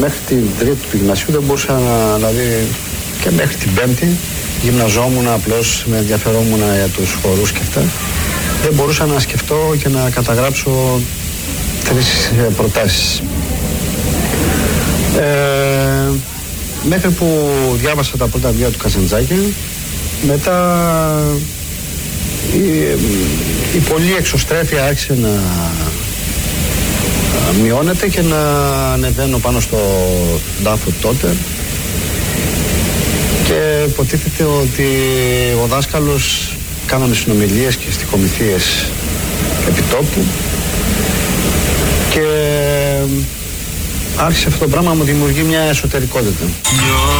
Μέχρι την τρίτη του γυμνασίου δεν μπορούσα να, δηλαδή και μέχρι την πέμπτη γυμναζόμουν απλώς, με ενδιαφερόμουν για τους χορούς και αυτά. Δεν μπορούσα να σκεφτώ και να καταγράψω 3 προτάσεις. Μέχρι που διάβασα τα πρώτα βιβλία του Καζαντζάκη, μετά η πολλή εξωστρέφεια άρχισε να μειώνεται και να ανεβαίνω πάνω στο τάφο τότε και υποτίθεται ότι ο δάσκαλος, κάναμε συνομιλίες και στιχομυθίες επιτόπου και άρχισε αυτό το πράγμα να μου δημιουργεί μια εσωτερικότητα.